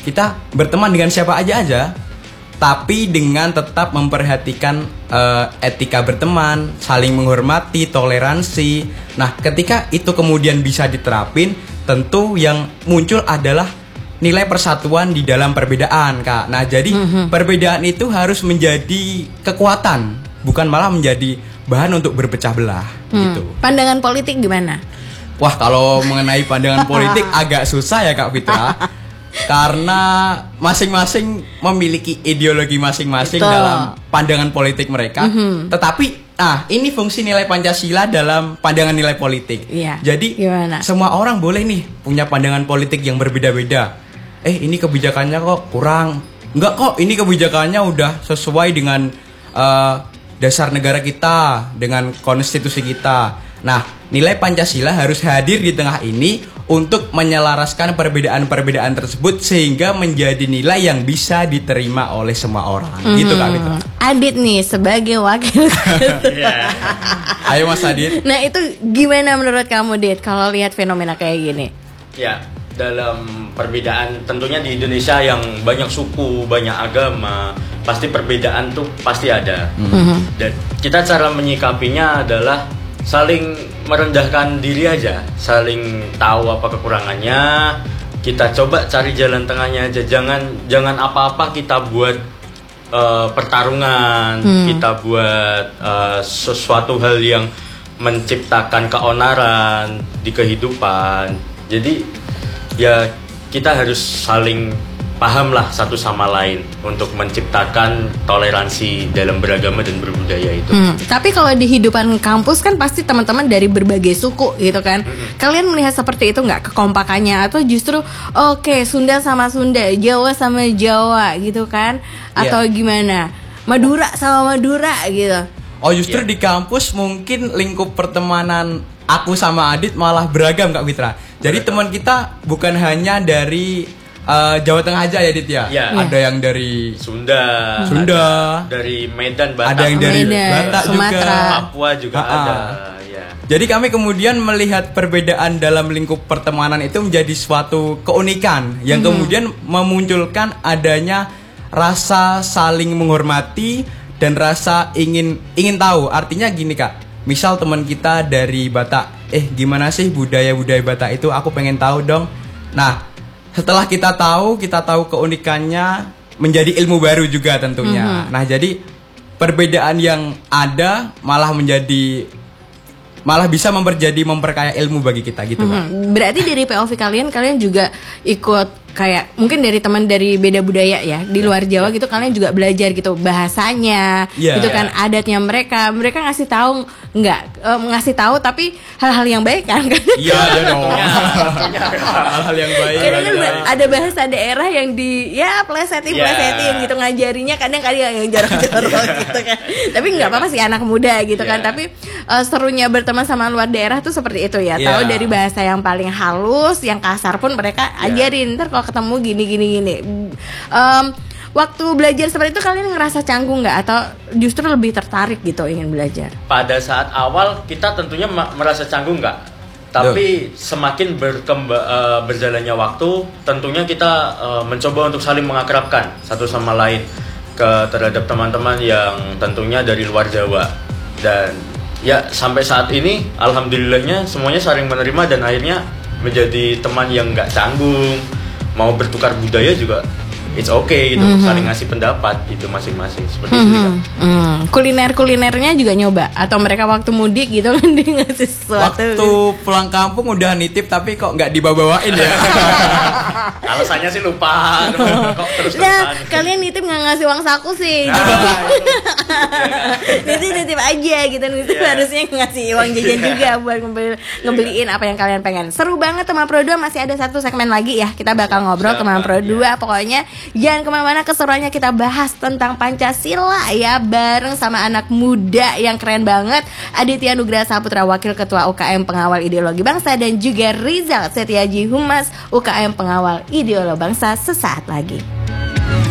kita berteman dengan siapa aja, tapi dengan tetap memperhatikan etika berteman, saling menghormati, toleransi. Nah, ketika itu kemudian bisa diterapin, tentu yang muncul adalah nilai persatuan di dalam perbedaan, Kak. Nah, jadi perbedaan itu harus menjadi kekuatan, bukan malah menjadi bahan untuk berpecah belah gitu. Pandangan politik gimana? Wah, kalau mengenai pandangan politik agak susah ya, Kak Fitra. Karena masing-masing memiliki ideologi masing-masing dalam pandangan politik mereka. Tetapi ini fungsi nilai Pancasila dalam pandangan nilai politik. Jadi gimana? Semua orang boleh nih punya pandangan politik yang berbeda-beda. Ini kebijakannya kok kurang. Enggak kok, ini kebijakannya udah sesuai dengan dasar negara kita, dengan konstitusi kita. Nah, nilai Pancasila harus hadir di tengah ini untuk menyelaraskan perbedaan-perbedaan tersebut sehingga menjadi nilai yang bisa diterima oleh semua orang. Gitu Kak Fitra. Adit nih sebagai wakil. Ayo Mas Adit. Nah, itu gimana menurut kamu, Dit, kalau lihat fenomena kayak gini? Ya, dalam perbedaan tentunya di Indonesia yang banyak suku, banyak agama, pasti perbedaan tuh pasti ada. Dan kita cara menyikapinya adalah saling merendahkan diri aja, saling tahu apa kekurangannya, kita coba cari jalan tengahnya aja. Jangan apa-apa kita buat pertarungan, kita buat sesuatu hal yang menciptakan keonaran di kehidupan. Jadi ya kita harus saling paham lah satu sama lain untuk menciptakan toleransi dalam beragama dan berbudaya itu. Tapi kalau di hidupan kampus kan pasti teman-teman dari berbagai suku gitu kan. Kalian melihat seperti itu nggak kekompakannya, atau justru Sunda sama Sunda, Jawa sama Jawa gitu kan? Atau gimana? Madura sama Madura gitu. Oh, justru di kampus mungkin lingkup pertemanan aku sama Adit malah beragam Kak Fitra. Jadi teman kita bukan hanya dari Jawa Tengah aja ya, Dit ya? Ada yang dari Sunda, ada dari Medan, Batak, ada yang dari Batak Sumatera juga, Papua juga ada. Jadi kami kemudian melihat perbedaan dalam lingkup pertemanan itu menjadi suatu keunikan yang kemudian memunculkan adanya rasa saling menghormati dan rasa ingin tahu. Artinya gini Kak, misal teman kita dari Batak, gimana sih budaya-budaya Batak itu, aku pengen tahu dong. Nah, setelah kita tahu keunikannya, menjadi ilmu baru juga tentunya. Nah, jadi perbedaan yang ada malah bisa memperkaya ilmu bagi kita gitu kan. Berarti dari POV kalian juga ikut kayak mungkin dari teman dari beda budaya ya di luar Jawa gitu, kalian juga belajar gitu bahasanya, gitu kan, adatnya mereka ngasih tahu ngasih tahu tapi hal-hal yang baik kan? Iya ada dong. Hal-hal yang baik. Kadang ada bahasa daerah yang plesetin gitu ngajarinya, kadang-kadang yang jorok-jorok gitu kan. Tapi nggak apa-apa sih, anak muda gitu kan. Tapi serunya berteman sama luar daerah tuh seperti itu ya. Tahu dari bahasa yang paling halus, yang kasar pun mereka ajarin. Ntar kalau ketemu gini. Waktu belajar seperti itu kalian ngerasa canggung nggak, atau justru lebih tertarik gitu ingin belajar? Pada saat awal kita tentunya merasa canggung nggak, tapi semakin berjalannya waktu, tentunya kita mencoba untuk saling mengakrabkan satu sama lain terhadap teman-teman yang tentunya dari luar Jawa. Dan ya sampai saat ini alhamdulillahnya semuanya saling menerima dan akhirnya menjadi teman yang nggak canggung, mau bertukar budaya juga it's okay gitu, saling ngasih pendapat gitu masing-masing seperti itu kan. Kulinernya juga nyoba, atau mereka waktu mudik gitu kan dia ngasih sesuatu? Waktu pulang kampung udah nitip tapi kok nggak dibawa-bawain ya? Alasannya sih lupa. Kok terus-terusan. Kalian nitip nggak ngasih uang saku sih. Nitip aja gitu. Harusnya ngasih uang jajan juga buat ngebeliin apa yang kalian pengen. Seru banget Teman Pro 2, masih ada satu segmen lagi ya. Kita bakal ngobrol Teman Pro 2. Pokoknya jangan kemana-mana, keseruannya kita bahas tentang Pancasila ya, bareng sama anak muda yang keren banget, Aditya Nugraha Saputra, Wakil Ketua UKM Pengawal Ideologi Bangsa, dan juga Rizal Setiaji, Humas UKM Pengawal Ideologi Bangsa, sesaat lagi.